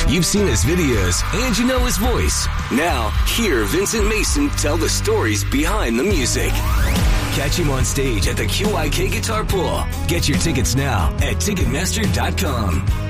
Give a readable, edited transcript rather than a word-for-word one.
You've seen his videos and you know his voice. Now, hear Vincent Mason tell the stories behind the music. Catch him on stage at the QIK Guitar Pool. Get your tickets now at Ticketmaster.com.